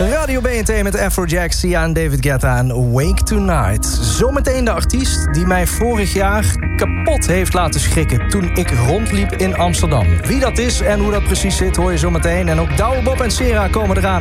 Radio BNT met Afrojack, Sia en David Guetta en Wake Tonight. Zometeen de artiest die mij vorig jaar kapot heeft laten schrikken toen ik rondliep in Amsterdam. Wie dat is en hoe dat precies zit hoor je zometeen. En ook Douwe Bob en Sera komen eraan.